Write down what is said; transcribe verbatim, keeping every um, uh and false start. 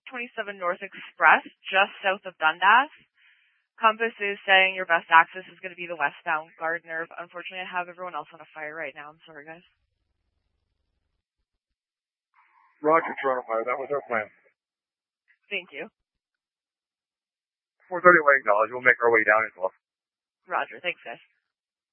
twenty-seven North Express, just south of Dundas. Compass is saying your best access is going to be the westbound Gardner. Unfortunately, I have everyone else on a fire right now. I'm sorry, guys. Roger, Toronto Fire. That was our plan. Thank you. four thirty way acknowledge. We'll make our way down as well. Roger. Thanks, guys.